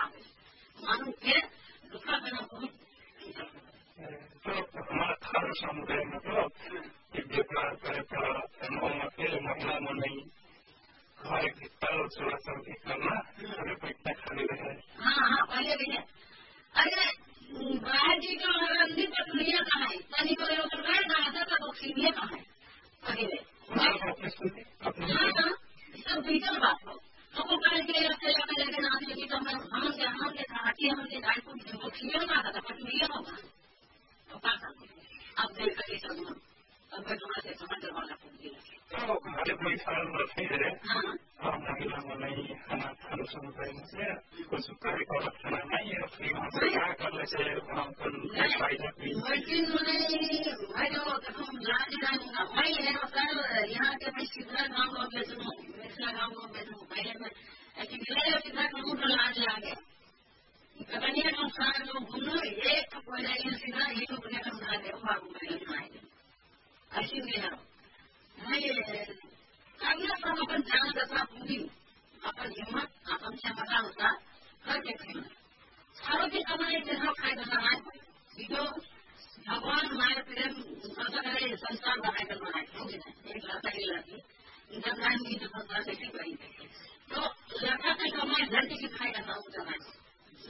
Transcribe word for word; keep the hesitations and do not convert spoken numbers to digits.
आवे मानू के दुखा बना को तो हमारा थारू समुदाय में तो व्यापार करे तो अकेले महिला में नहीं हमारे भीतर थोड़ा सा करना अरे पैसा खाली रहे। हाँ हाँ पहले भी है। अरे बाहर जी का रंदी पर लिया कहाँ है तनी को लोग गए ना आता तो बक्सी लिया कहाँ है पहले हाँ हाँ सब बीतल बात हो तो वो कहे कि अकेला में लेकिन आदमी की तो हम हम से हम से खाती हम से गाय को बक्सी लिया ना आता पर लिया होगा तो क्या करते अब देख के सब अब थोड़ा से समझ वाला तो हमारे कोई साल रखे है और महिला में नहीं खाना थारू समुदाय में से कुछ कार्य कर खाना नहीं है फिर वहाँ से क्या करने से वहाँ पर फायदा भी लेकिन मैंने मैं जो तुम जान जाऊंगा मैं है सर यहाँ के मैं सिद्धरा गाँव में बेचूँ मिथिला गाँव में बेचूँ पहले मैं ऐसी मिले सिद्धरा गाँव में लाज आ गया कहीं ना सारे लोग घूमो एक पहले ये सिद्धरा ये तो बने हम ना दे बाबू मैं आए ऐसी भी है मैं अगला सब अपन जान दसा पूरी अपन हिम्मत अपन क्षमता अनुसार करके खाना सारों की कमाई से सब खाए तो ना जो भगवान हमारे प्रेम करे संस्कार बनाए कर बनाए एक लड़का की लड़की जब की जो संस्कार देखी गई तो लड़का की कमाई लड़की की खाएगा सब जगह